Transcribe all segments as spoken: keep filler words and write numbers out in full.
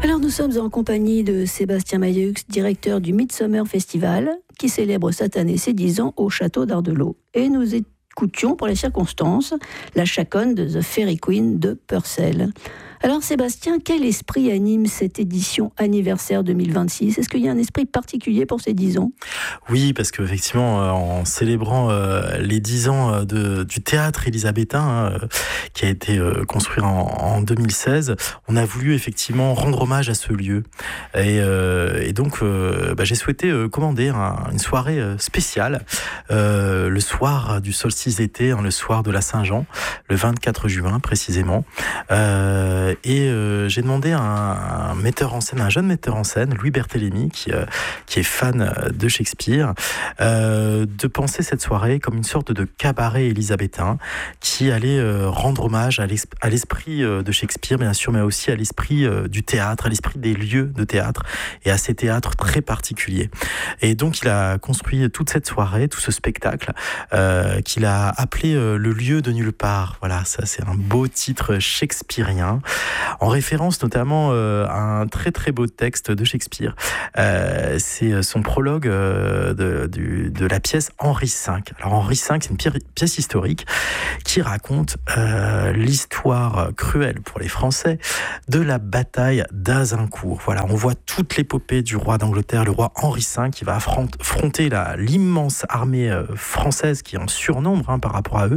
Alors nous sommes en compagnie de Sébastien Mayeux, directeur du Midsummer Festival, qui célèbre cette année ses dix ans au château d'Ardelot. Et nous écoutions pour les circonstances la chaconne de The Fairy Queen de Purcell. Alors Sébastien, quel esprit anime cette édition anniversaire deux mille vingt-six ? Est-ce qu'il y a un esprit particulier pour ces dix ans ? Oui, parce qu'effectivement, en célébrant euh, les dix ans de, du théâtre élisabétain, euh, qui a été euh, construit en, en deux mille seize, on a voulu effectivement rendre hommage à ce lieu. Et, euh, et donc, euh, bah, j'ai souhaité euh, commander un, une soirée euh, spéciale, euh, le soir du solstice d'été, hein, le soir de la Saint-Jean, le vingt-quatre juin précisément. Euh, Et euh, j'ai demandé à un, un metteur en scène, un jeune metteur en scène, Louis Berthélémy, qui, euh, qui est fan de Shakespeare, euh, de penser cette soirée comme une sorte de cabaret élisabétain qui allait euh, rendre hommage à, l'esp- à l'esprit euh, de Shakespeare, bien sûr, mais aussi à l'esprit euh, du théâtre, à l'esprit des lieux de théâtre et à ces théâtres très particuliers. Et donc, il a construit toute cette soirée, tout ce spectacle, euh, qu'il a appelé euh, Le lieu de nulle part. Voilà, ça, c'est un beau titre shakespearien, en référence notamment euh, à un très très beau texte de Shakespeare. Euh, c'est son prologue euh, de, du, de la pièce Henri cinq. Alors Henri cinq, c'est une pièce, pièce historique qui raconte euh, l'histoire cruelle pour les Français de la bataille d'Azincourt. Voilà, on voit toute l'épopée du roi d'Angleterre, le roi Henri cinq, qui va affronter la, l'immense armée euh, française qui est en surnombre hein, par rapport à eux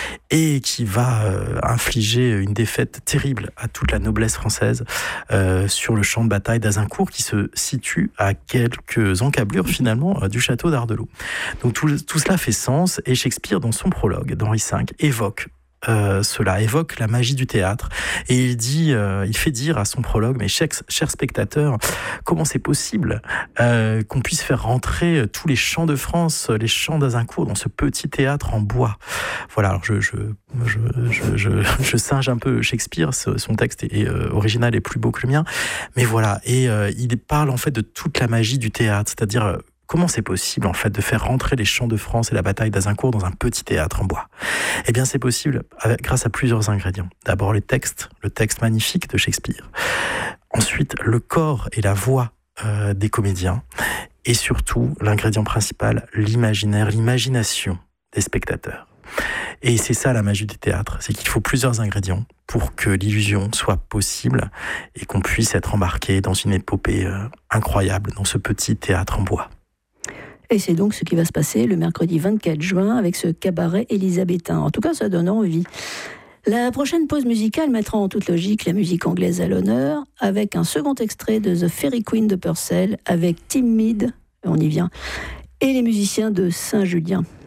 et qui va euh, infliger une défaite terrible à toute la noblesse française euh, sur le champ de bataille d'Azincourt qui se situe à quelques encablures finalement euh, du château d'Ardelot. Donc tout, tout cela fait sens et Shakespeare dans son prologue d'Henri cinq évoque Euh, cela évoque la magie du théâtre et il dit, euh, il fait dire à son prologue, mais chers, chers spectateurs, comment c'est possible euh, qu'on puisse faire rentrer tous les chants de France, les chants d'Azincourt dans ce petit théâtre en bois. Voilà, alors je, je, je, je, je, je singe un peu Shakespeare, son texte est, est euh, original et plus beau que le mien, mais voilà, et euh, il parle en fait de toute la magie du théâtre, c'est-à-dire euh, comment c'est possible, en fait, de faire rentrer les chants de France et la bataille d'Azincourt dans un petit théâtre en bois ? Eh bien, c'est possible avec, grâce à plusieurs ingrédients. D'abord, les textes, le texte magnifique de Shakespeare. Ensuite, le corps et la voix euh, des comédiens. Et surtout, l'ingrédient principal, l'imaginaire, l'imagination des spectateurs. Et c'est ça la magie du théâtre, c'est qu'il faut plusieurs ingrédients pour que l'illusion soit possible et qu'on puisse être embarqué dans une épopée euh, incroyable, dans ce petit théâtre en bois. Et c'est donc ce qui va se passer le mercredi vingt-quatre juin avec ce cabaret élisabétain. En tout cas, ça donne envie. La prochaine pause musicale mettra en toute logique la musique anglaise à l'honneur avec un second extrait de The Fairy Queen de Purcell avec Tim Mead, on y vient, et les musiciens de Saint-Julien.